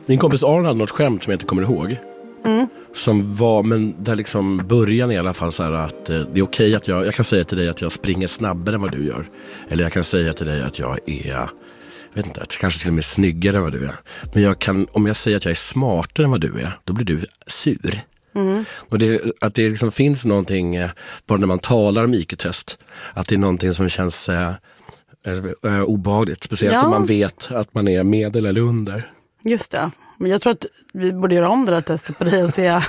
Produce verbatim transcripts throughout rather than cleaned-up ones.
Min kompis Aron hade något skämt som jag inte kommer ihåg. Mm. Som var, men där liksom början i alla fall så här att eh, det är okej att jag, jag kan säga till dig att jag springer snabbare än vad du gör. Eller jag kan säga till dig att jag är, vet inte, kanske till och med snyggare än vad du är. Men jag kan, om jag säger att jag är smartare än vad du är, då blir du sur. Mm. Och det, att det liksom finns någonting, eh, bara när man talar om I Q-test, att det är någonting som känns eh, eh, obehagligt. Speciellt ja. om man vet att man är medel eller under. Just det. Men jag tror att vi borde göra om det här testet på dig och se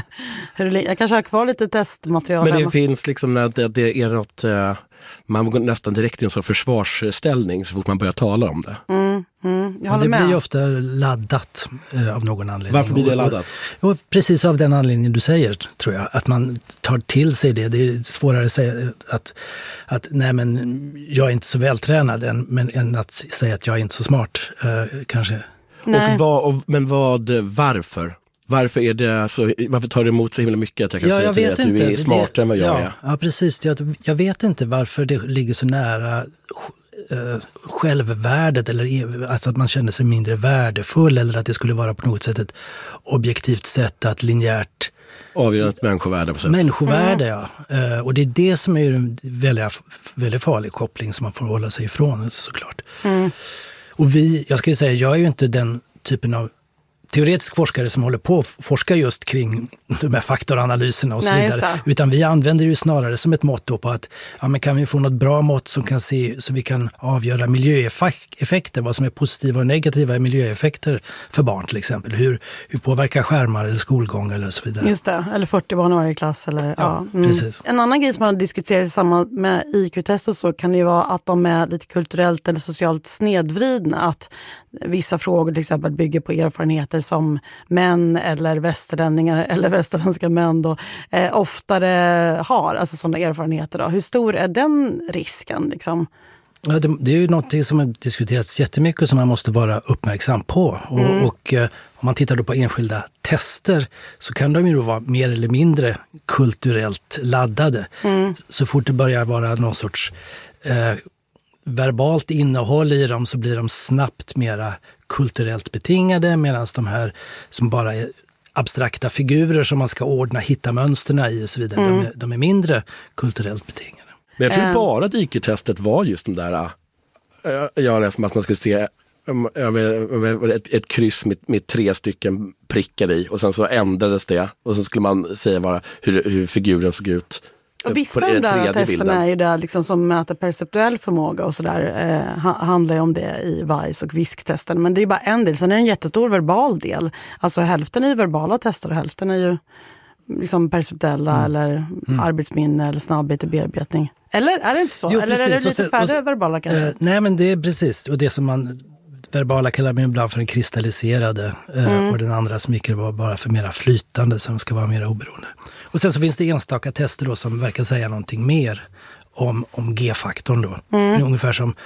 hur det, jag kanske har kvar lite testmaterial. Men det hemma. finns liksom när det, det är något, eh, man går nästan direkt i en sån försvarsställning så fort man börjar tala om det. Mm, mm, jag det med. blir ju ofta laddat eh, av någon anledning. Varför blir det laddat? Och, och, precis av den anledningen du säger, tror jag. Att man tar till sig det. Det är svårare att säga att, att nej men jag är inte så vältränad än, men, än att säga att jag är inte så smart eh, kanske. Och vad, och, men vad, varför? Varför är det så, varför tar det emot så himla mycket att jag kan ja, säga jag till dig vet att inte. du är smartare det, än vad jag ja, är? Ja, precis. Jag, jag vet inte varför det ligger så nära äh, självvärdet eller alltså att man känner sig mindre värdefull eller att det skulle vara på något sätt ett objektivt sätt att linjärt avgöra ett människovärde på sätt. Människovärde, mm. ja. Uh, och det är det som är en väldigt, väldigt farlig koppling som man får hålla sig ifrån såklart. Mm. Och vi, jag ska ju säga, jag är ju inte den typen av teoretisk forskare som håller på att forska just kring de här faktoranalyserna och så Nej, vidare. Utan vi använder det snarare som ett mått på att ja, men kan vi få något bra mått som kan se, så vi kan avgöra miljöeffekter, vad som är positiva och negativa miljöeffekter för barn till exempel. Hur, hur påverkar skärmar eller skolgång eller så vidare. Just det, eller fyrtio barn i varje klass. Eller, ja, ja mm. precis. En annan grej som man diskuterar i samband med I Q-test och så kan det ju vara att de är lite kulturellt eller socialt snedvridna. Att vissa frågor till exempel bygger på erfarenheter som män eller västerlänningar eller västerländska män då, eh, oftare har, alltså sådana erfarenheter. Då. Hur stor är den risken liksom? Ja, det, det är ju någonting som har diskuterats jättemycket som man måste vara uppmärksam på. Och, mm. och eh, om man tittar då på enskilda tester så kan de ju då vara mer eller mindre kulturellt laddade. Mm. Så fort det börjar vara någon sorts eh, verbalt innehåll i dem så blir de snabbt mera kulturellt betingade, medan de här som bara är abstrakta figurer som man ska ordna, hitta mönsterna i och så vidare, mm. de, är, de är mindre kulturellt betingade. Men jag tror um. bara att I Q-testet var just de där, äh, jag läste att man skulle se äh, ett, ett kryss med, med tre stycken prickar i och sen så ändrades det och så skulle man säga bara hur, hur figuren såg ut. Och vissa av de där testerna är ju där liksom som mäter perceptuell förmåga och sådär eh, handlar ju om det i V I C E och V I S C-testen. Men det är ju bara en del, sen är det en jättestor verbal del. Alltså hälften är ju verbala tester och hälften är ju liksom perceptuella mm. eller mm. arbetsminne eller snabbhet i bearbetning. Eller är det inte så? Jo, eller precis. är det lite sen, färre så, verbala kanske? Eh, nej men det är precis, och det som man verbala kallar man ibland för den kristalliserade eh, mm. och den andra som gick var bara för mera flytande som ska vara mer oberoende. Och sen så finns det enstaka tester då som verkar säga någonting mer om, om G-faktorn då. Mm. Ungefär som